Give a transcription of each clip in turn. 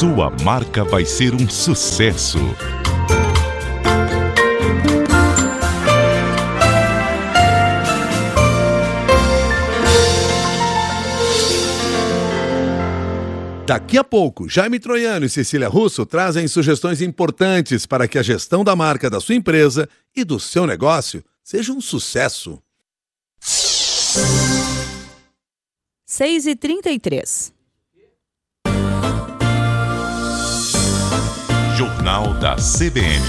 sua marca vai ser um sucesso. Daqui a pouco, Jaime Troiano e Cecília Russo trazem sugestões importantes para que a gestão da marca da sua empresa e do seu negócio seja um sucesso. 6h33. Jornal da CBN.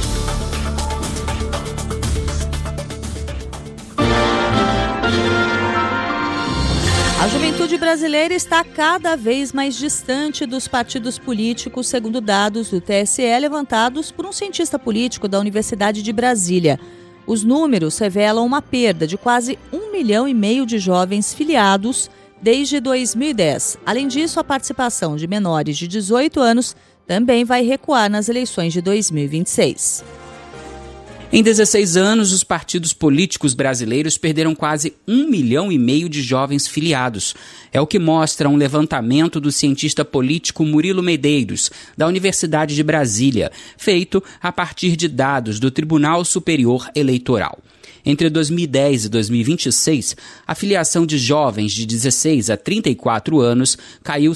A juventude brasileira está cada vez mais distante dos partidos políticos, segundo dados do TSE levantados por um cientista político da Universidade de Brasília. Os números revelam uma perda de quase 1,5 milhão de jovens filiados desde 2010. Além disso, a participação de menores de 18 anos também vai recuar nas eleições de 2026. Em 16 anos, os partidos políticos brasileiros perderam quase 1,5 milhão de jovens filiados. É o que mostra um levantamento do cientista político Murilo Medeiros, da Universidade de Brasília, feito a partir de dados do Tribunal Superior Eleitoral. Entre 2010 e 2026, a filiação de jovens de 16 a 34 anos caiu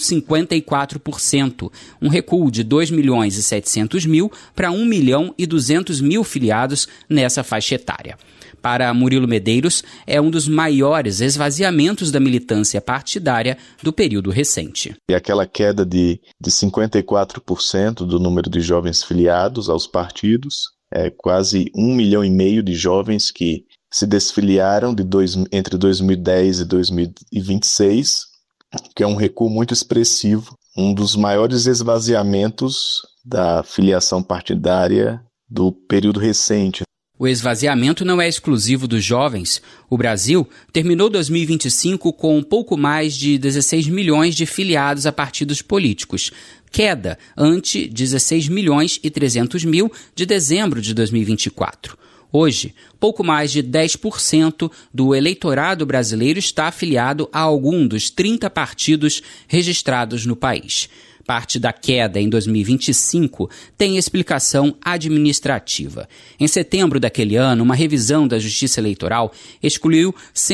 54%, um recuo de 2.700.000 para 1.200.000 filiados nessa faixa etária. Para Murilo Medeiros, é um dos maiores esvaziamentos da militância partidária do período recente. E aquela queda de 54% do número de jovens filiados aos partidos, quase 1,5 milhão de jovens que se desfiliaram entre 2010 e 2026, que é um recuo muito expressivo, um dos maiores esvaziamentos da filiação partidária do período recente. O esvaziamento não é exclusivo dos jovens. O Brasil terminou 2025 com um pouco mais de 16 milhões de filiados a partidos políticos, queda ante 16.300.000 de dezembro de 2024. Hoje, pouco mais de 10% do eleitorado brasileiro está afiliado a algum dos 30 partidos registrados no país. Parte da queda em 2025 tem explicação administrativa. Em setembro daquele ano, uma revisão da Justiça Eleitoral excluiu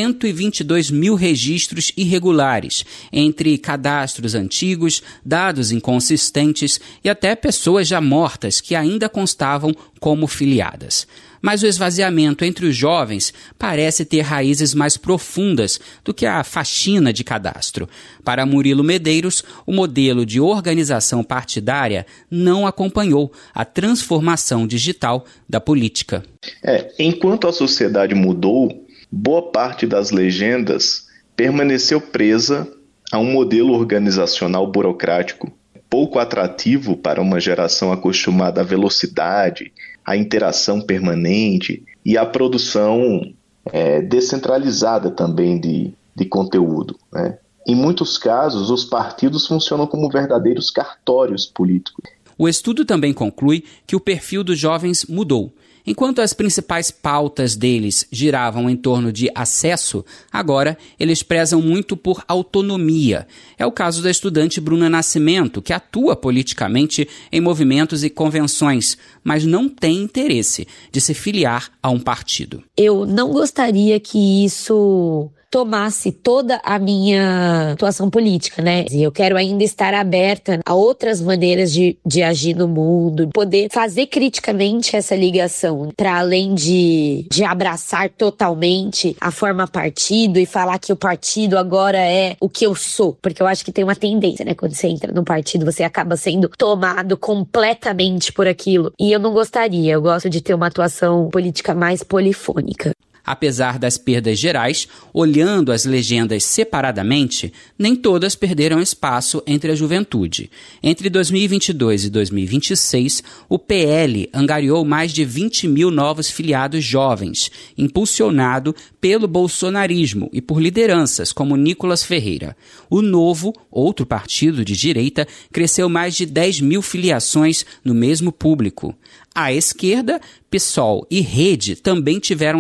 122 mil registros irregulares, entre cadastros antigos, dados inconsistentes e até pessoas já mortas que ainda constavam como filiadas. Mas o esvaziamento entre os jovens parece ter raízes mais profundas do que a faxina de cadastro. Para Murilo Medeiros, o modelo de organização partidária não acompanhou a transformação digital da política. Enquanto a sociedade mudou, boa parte das legendas permaneceu presa a um modelo organizacional burocrático, pouco atrativo para uma geração acostumada à velocidade, à interação permanente e à produção descentralizada também de conteúdo, né? Em muitos casos, os partidos funcionam como verdadeiros cartórios políticos. O estudo também conclui que o perfil dos jovens mudou. Enquanto as principais pautas deles giravam em torno de acesso, agora eles prezam muito por autonomia. É o caso da estudante Bruna Nascimento, que atua politicamente em movimentos e convenções, mas não tem interesse de se filiar a um partido. Eu não gostaria que isso tomasse toda a minha atuação política, né? Eu quero ainda estar aberta a outras maneiras de agir no mundo, poder fazer criticamente essa ligação, para além de abraçar totalmente a forma partido e falar que o partido agora é o que eu sou, porque eu acho que tem uma tendência, né? Quando você entra num partido, você acaba sendo tomado completamente por aquilo. E eu não gostaria, eu gosto de ter uma atuação política mais polifônica. Apesar das perdas gerais, olhando as legendas separadamente, nem todas perderam espaço entre a juventude. Entre 2022 e 2026, o PL angariou mais de 20 mil novos filiados jovens, impulsionado pelo bolsonarismo e por lideranças como Nicolas Ferreira. O Novo, outro partido de direita, cresceu mais de 10 mil filiações no mesmo público. À esquerda, PSOL e Rede também tiveram saldo positivo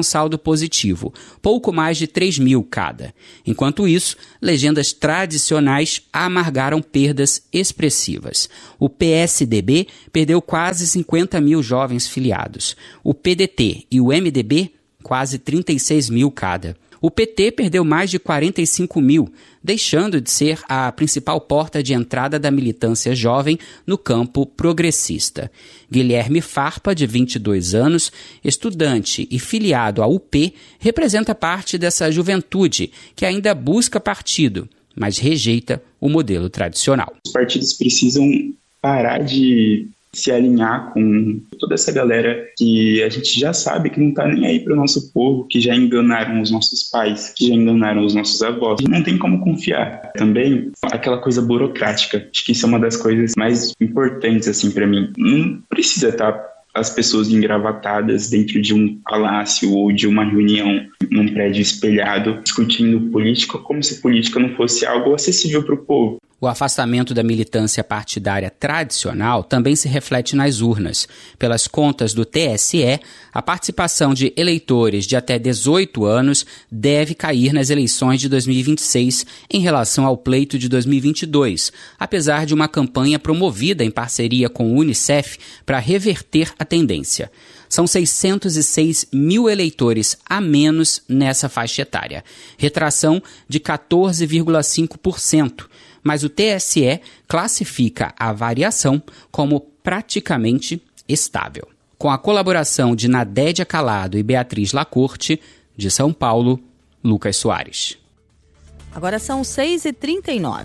positivo, pouco mais de 3 mil cada. Enquanto isso, legendas tradicionais amargaram perdas expressivas. O PSDB perdeu quase 50 mil jovens filiados. O PDT e o MDB, quase 36 mil cada. O PT perdeu mais de 45 mil, deixando de ser a principal porta de entrada da militância jovem no campo progressista. Guilherme Farpa, de 22 anos, estudante e filiado à UP, representa parte dessa juventude que ainda busca partido, mas rejeita o modelo tradicional. Os partidos precisam parar de se alinhar com toda essa galera que a gente já sabe que não está nem aí para o nosso povo, que já enganaram os nossos pais, que já enganaram os nossos avós. Não tem como confiar. Também aquela coisa burocrática. Acho que isso é uma das coisas mais importantes assim para mim. Não precisa estar as pessoas engravatadas dentro de um palácio ou de uma reunião num prédio espelhado discutindo política como se política não fosse algo acessível para o povo. O afastamento da militância partidária tradicional também se reflete nas urnas. Pelas contas do TSE, a participação de eleitores de até 18 anos deve cair nas eleições de 2026 em relação ao pleito de 2022, apesar de uma campanha promovida em parceria com o Unicef para reverter a tendência. São 606 mil eleitores a menos nessa faixa etária, retração de 14,5%. Mas o TSE classifica a variação como praticamente estável. Com a colaboração de Nadédia Calado e Beatriz Lacorte, de São Paulo, Lucas Soares. Agora são 6h39.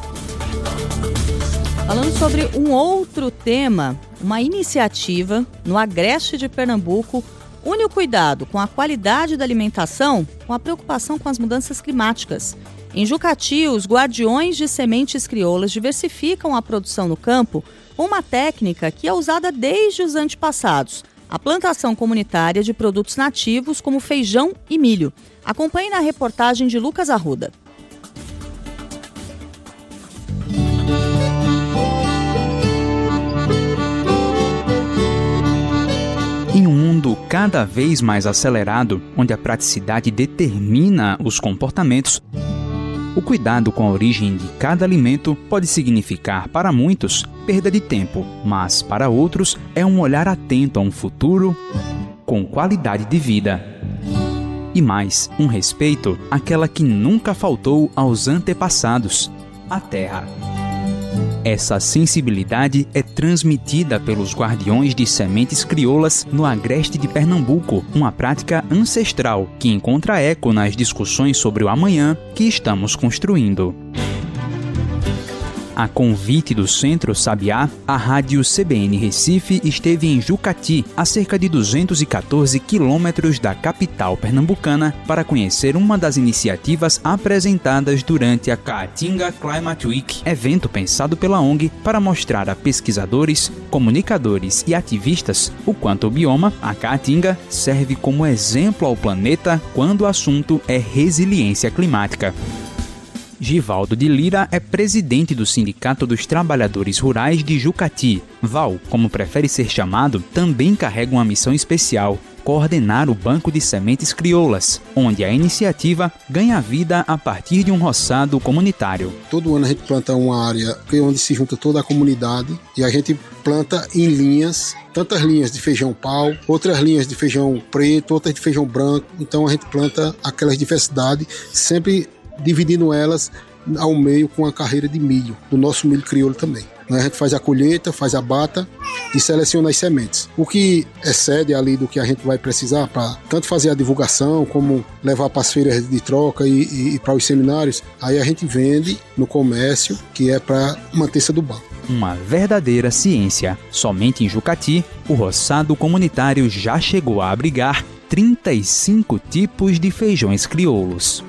Falando sobre um outro tema, uma iniciativa no Agreste de Pernambuco une o cuidado com a qualidade da alimentação com a preocupação com as mudanças climáticas. Em Jucati, os guardiões de sementes crioulas diversificam a produção no campo com uma técnica que é usada desde os antepassados, a plantação comunitária de produtos nativos como feijão e milho. Acompanhe na reportagem de Lucas Arruda. Em um mundo cada vez mais acelerado, onde a praticidade determina os comportamentos, o cuidado com a origem de cada alimento pode significar, para muitos, perda de tempo, mas, para outros, é um olhar atento a um futuro com qualidade de vida. E mais, um respeito àquela que nunca faltou aos antepassados, a terra. Essa sensibilidade é transmitida pelos guardiões de sementes crioulas no Agreste de Pernambuco, uma prática ancestral que encontra eco nas discussões sobre o amanhã que estamos construindo. A convite do Centro Sabiá, a rádio CBN Recife esteve em Jucati, a cerca de 214 quilômetros da capital pernambucana, para conhecer uma das iniciativas apresentadas durante a Caatinga Climate Week, evento pensado pela ONG para mostrar a pesquisadores, comunicadores e ativistas o quanto o bioma, a Caatinga, serve como exemplo ao planeta quando o assunto é resiliência climática. Givaldo de Lira é presidente do Sindicato dos Trabalhadores Rurais de Jucati. Val, como prefere ser chamado, também carrega uma missão especial: coordenar o Banco de Sementes Crioulas, onde a iniciativa ganha vida a partir de um roçado comunitário. Todo ano a gente planta uma área onde se junta toda a comunidade e a gente planta em linhas, tantas linhas de feijão pau, outras linhas de feijão preto, outras de feijão branco. Então a gente planta aquelas diversidades, sempre dividindo elas ao meio com a carreira de milho, do nosso milho crioulo também. A gente faz a colheita, faz a bata e seleciona as sementes. O que excede ali do que a gente vai precisar para tanto fazer a divulgação como levar para as feiras de troca e para os seminários, aí a gente vende no comércio, que é para manter-se do banco. Uma verdadeira ciência. Somente em Jucati, o roçado comunitário já chegou a abrigar 35 tipos de feijões crioulos.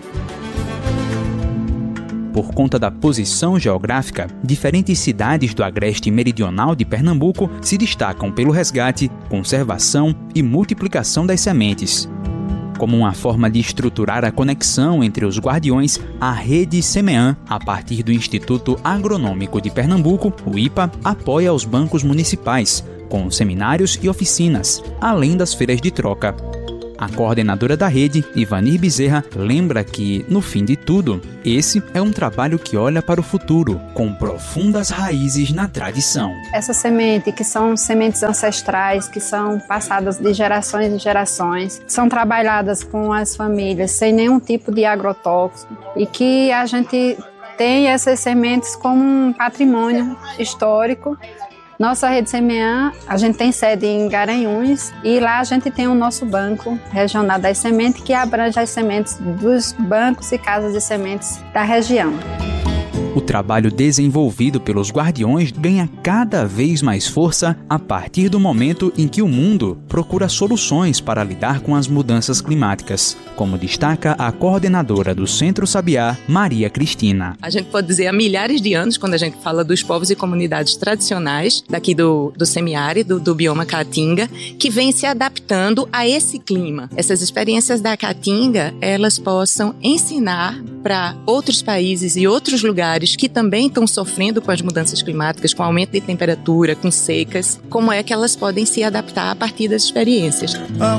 Por conta da posição geográfica, diferentes cidades do agreste meridional de Pernambuco se destacam pelo resgate, conservação e multiplicação das sementes. Como uma forma de estruturar a conexão entre os guardiões, a Rede Semean, a partir do Instituto Agronômico de Pernambuco, o IPA, apoia os bancos municipais, com seminários e oficinas, além das feiras de troca. A coordenadora da rede, Ivanir Bezerra, lembra que, no fim de tudo, esse é um trabalho que olha para o futuro, com profundas raízes na tradição. Essa semente, que são sementes ancestrais, que são passadas de gerações em gerações, são trabalhadas com as famílias sem nenhum tipo de agrotóxico e que a gente tem essas sementes como um patrimônio histórico. Nossa rede Semear, a gente tem sede em Garanhuns e lá a gente tem o nosso banco regional das sementes que abrange as sementes dos bancos e casas de sementes da região. O trabalho desenvolvido pelos Guardiões ganha cada vez mais força a partir do momento em que o mundo procura soluções para lidar com as mudanças climáticas, como destaca a coordenadora do Centro Sabiá, Maria Cristina. A gente pode dizer há milhares de anos, quando a gente fala dos povos e comunidades tradicionais daqui do semiárido, do bioma Caatinga, que vem se adaptando a esse clima. Essas experiências da Caatinga, elas possam ensinar para outros países e outros lugares que também estão sofrendo com as mudanças climáticas, com aumento de temperatura, com secas, como é que elas podem se adaptar a partir das experiências.